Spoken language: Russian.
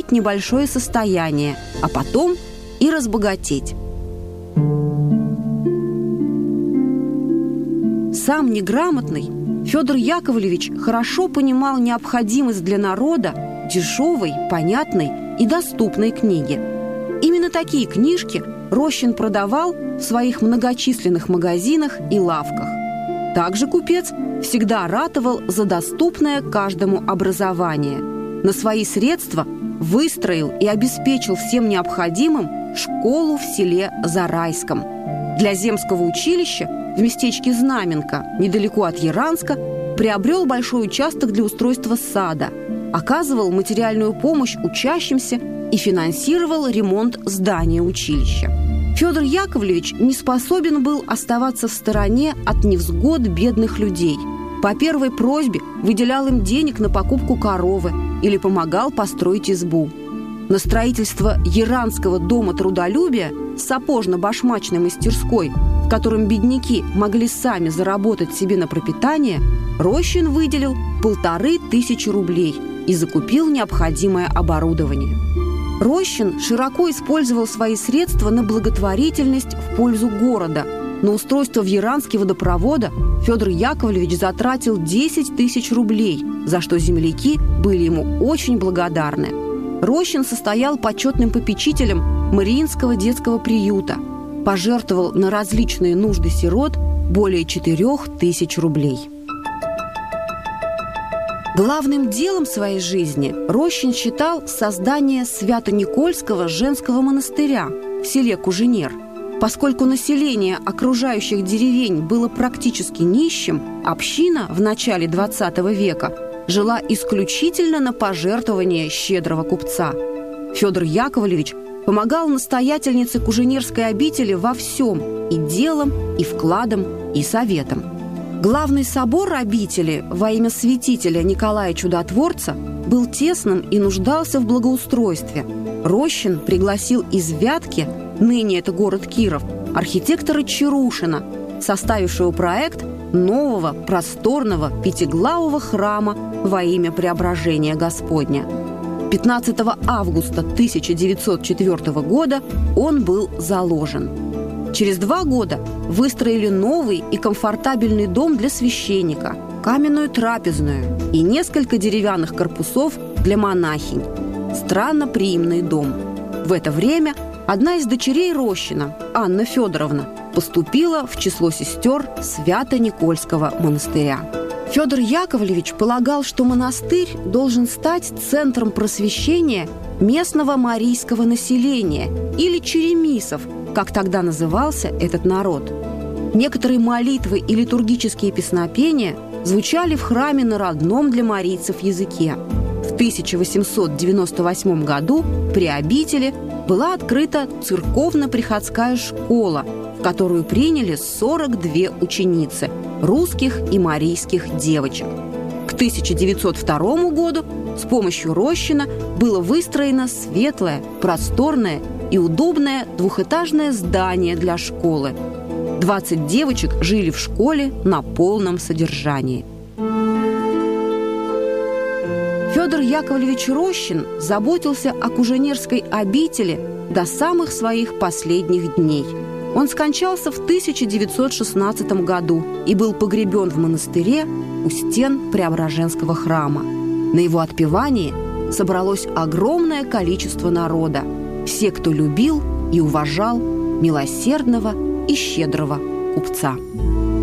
накопить небольшое состояние, а потом и разбогатеть. Сам неграмотный, Федор Яковлевич хорошо понимал необходимость для народа дешевой, понятной и доступной книги. Именно такие книжки Рощин продавал в своих многочисленных магазинах и лавках. Также купец всегда ратовал за доступное каждому образование. На свои средства выстроил и обеспечил всем необходимым школу в селе Зарайском. Для земского училища в местечке Знаменка, недалеко от Яранска, приобрел большой участок для устройства сада, оказывал материальную помощь учащимся и финансировал ремонт здания училища. Федор Яковлевич не способен был оставаться в стороне от невзгод бедных людей. По первой просьбе выделял им денег на покупку коровы или помогал построить избу. На строительство Яранского дома трудолюбия с сапожно-башмачной мастерской, в котором бедняки могли сами заработать себе на пропитание, Рощин выделил 1500 рублей и закупил необходимое оборудование. Рощин широко использовал свои средства на благотворительность в пользу города. На устройство в Яранске водопровода Федор Яковлевич затратил 10 000 рублей, за что земляки были ему очень благодарны. Рощин состоял почетным попечителем Мариинского детского приюта, пожертвовал на различные нужды сирот более 4000 рублей. Главным делом своей жизни Рощин считал создание Свято-Никольского женского монастыря в селе Куженер. Поскольку население окружающих деревень было практически нищим, община в начале XX века жила исключительно на пожертвования щедрого купца. Федор Яковлевич помогал настоятельнице Куженерской обители во всем – и делом, и вкладом, и советом. Главный собор обители во имя святителя Николая Чудотворца был тесным и нуждался в благоустройстве. Рощин пригласил из Вятки, ныне это город Киров, архитектора Чарушина, составившего проект нового просторного пятиглавого храма во имя Преображения Господня. 15 августа 1904 года он был заложен. Через 2 года выстроили новый и комфортабельный дом для священника, каменную трапезную и несколько деревянных корпусов для монахинь. Странноприимный дом. В это время одна из дочерей Рощина, Анна Федоровна, поступила в число сестер Свято-Никольского монастыря. Федор Яковлевич полагал, что монастырь должен стать центром просвещения местного марийского населения или черемисов, как тогда назывался этот народ. Некоторые молитвы и литургические песнопения звучали в храме на родном для марийцев языке. В 1898 году при обители была открыта церковно-приходская школа, в которую приняли 42 ученицы – русских и марийских девочек. К 1902 году с помощью Рощина было выстроено светлое, просторное и удобное двухэтажное здание для школы. 20 девочек жили в школе на полном содержании. Федор Яковлевич Рощин заботился о Куженерской обители до самых своих последних дней. Он скончался в 1916 году и был погребен в монастыре у стен Преображенского храма. На его отпевании собралось огромное количество народа. Все, кто любил и уважал милосердного и щедрого купца.